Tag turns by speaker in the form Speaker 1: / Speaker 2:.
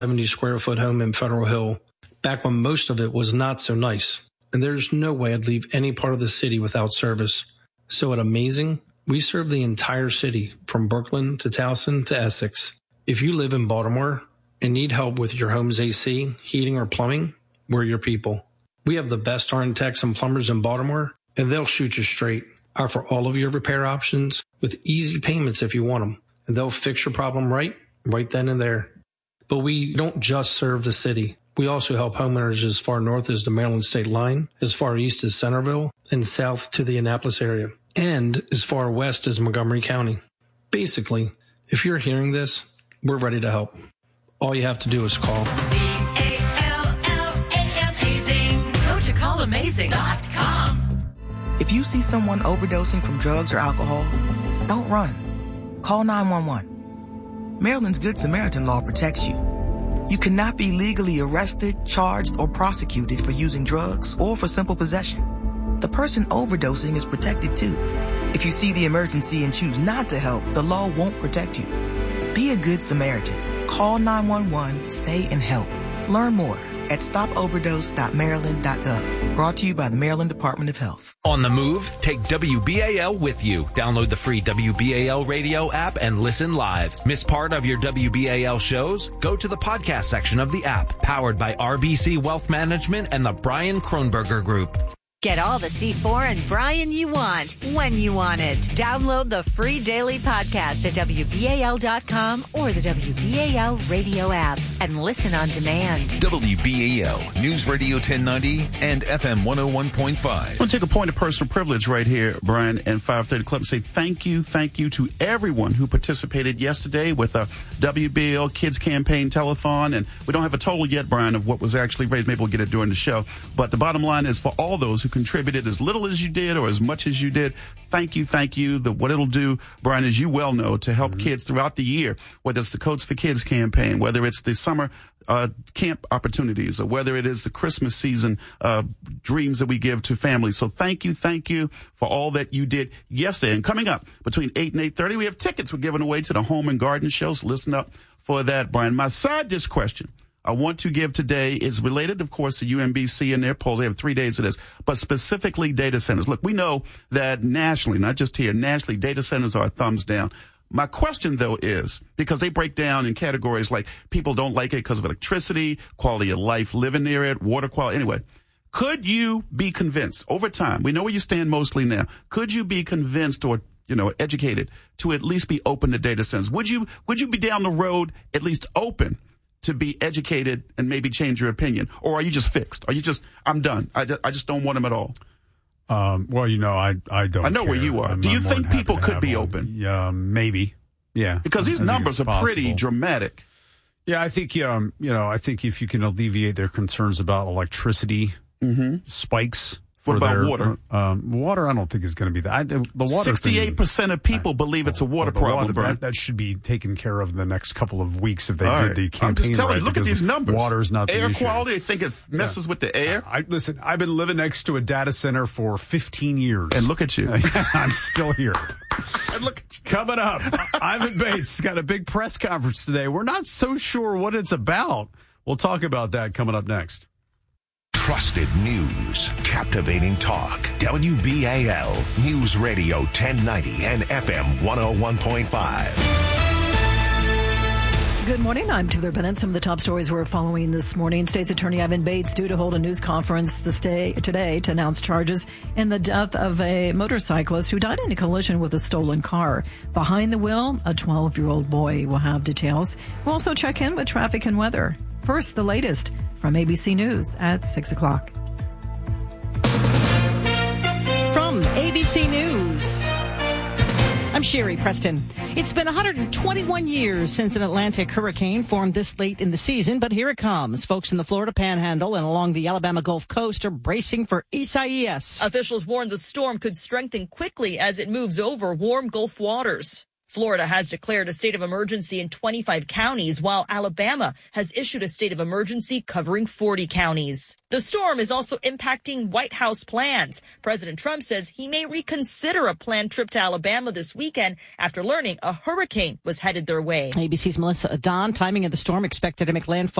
Speaker 1: 70-square-foot home in Federal Hill, back when most of it was not so nice. And there's no way I'd leave any part of the city without service. So at Amazing, we serve the entire city, from Brooklyn to Towson to Essex. If you live in Baltimore and need help with your home's AC, heating, or plumbing, we're your people. We have the best RN techs and plumbers in Baltimore, and they'll shoot you straight. Offer all of your repair options with easy payments if you want them, and they'll fix your problem right then and there. But we don't just serve the city. We also help homeowners as far north as the Maryland state line, as far east as Centerville, and south to the Annapolis area, and as far west as Montgomery County. Basically, if you're hearing this, we're ready to help. All you have to do is call.
Speaker 2: CALLAMAZING. Go to callamazing.com.
Speaker 3: If you see someone overdosing from drugs or alcohol, don't run. Call 911. Maryland's Good Samaritan law protects you. You cannot be legally arrested, charged, or prosecuted for using drugs or for simple possession. The person overdosing is protected too. If you see the emergency and choose not to help, the law won't protect you. Be a Good Samaritan. Call 911, stay and help. Learn more at stopoverdose.maryland.gov. Brought to you by the Maryland Department of Health.
Speaker 4: On the move, take WBAL with you. Download the free WBAL radio app and listen live. Miss part of your WBAL shows? Go to the podcast section of the app. Powered by RBC Wealth Management and the Brian Kronberger Group.
Speaker 2: Get all the C4 and Brian you want, when you want it. Download the free daily podcast at WBAL.com or the WBAL radio app and listen on demand.
Speaker 5: WBAL, News Radio 1090 and FM 101.5.
Speaker 6: I want to take a point of personal privilege right here, Brian, and 530 Club, and say thank you to everyone who participated yesterday with a WBAL Kids Campaign Telethon. And we don't have a total yet, Brian, of what was actually raised. Maybe we'll get it during the show. But the bottom line is, for all those who contributed as little as you did or as much as you did, thank you. What it'll do, Brian, as you well know, to help kids throughout the year, whether it's the Coats for Kids campaign, whether it's the summer camp opportunities, or whether it is the Christmas season dreams that we give to families. So thank you for all that you did yesterday. And coming up between 8 and 8:30, we have tickets we're giving away to the Home and Garden Show. So listen up for that, Brian. My side dish question I want to give today is related, of course, to UMBC and their polls. They have 3 days of this, but specifically data centers. Look, we know that nationally, not just here, nationally, data centers are a thumbs down. My question, though, is, because they break down in categories like people don't like it because of electricity, quality of life living near it, water quality. Anyway, could you be convinced over time? We know where you stand mostly now. Could you be convinced or educated to at least be open to data centers? Would you be down the road at least open to be educated and maybe change your opinion? Or are you just fixed? Are you just, I'm done. I just don't want them at all.
Speaker 7: Well, I don't.
Speaker 6: I know
Speaker 7: care.
Speaker 6: where you are. Do you think people could be open?
Speaker 7: Maybe. Yeah.
Speaker 6: Because these numbers are pretty dramatic.
Speaker 7: Yeah, I think, I think if you can alleviate their concerns about electricity spikes.
Speaker 6: What about water?
Speaker 7: Water, I don't think is going to be that. The water
Speaker 6: 68% of people believe it's a water problem, Brian.
Speaker 7: That should be taken care of in the next couple of weeks if they did the campaign.
Speaker 6: I'm just telling you, look at these numbers.
Speaker 7: Water's not the
Speaker 6: air
Speaker 7: issue.
Speaker 6: Quality, I think it messes with the air.
Speaker 7: Listen, I've been living next to a data center for 15 years.
Speaker 6: And look at you.
Speaker 7: I'm still here.
Speaker 6: And look at you.
Speaker 7: Coming up, Ivan Bates got a big press conference today. We're not so sure what it's about. We'll talk about that coming up next.
Speaker 5: Trusted news, captivating talk. WBAL News Radio 1090 and FM 101.5.
Speaker 8: Good morning. I'm Taylor Bennett. Some of the top stories we're following this morning. State's Attorney Ivan Bates due to hold a news conference today to announce charges in the death of a motorcyclist who died in a collision with a stolen car. Behind the wheel, a 12-year-old boy. Will have details. We'll also check in with traffic and weather. First, the latest from ABC News at 6 o'clock.
Speaker 9: From ABC News, I'm Sherry Preston. It's been 121 years since an Atlantic hurricane formed this late in the season, but here it comes. Folks in the Florida Panhandle and along the Alabama Gulf Coast are bracing for Isaias.
Speaker 10: Officials warn the storm could strengthen quickly as it moves over warm Gulf waters. Florida has declared a state of emergency in 25 counties, while Alabama has issued a state of emergency covering 40 counties. The storm is also impacting White House plans. President Trump says he may reconsider a planned trip to Alabama this weekend after learning a hurricane was headed their way.
Speaker 9: ABC's Melissa Adon. Timing of the storm expected to make landfall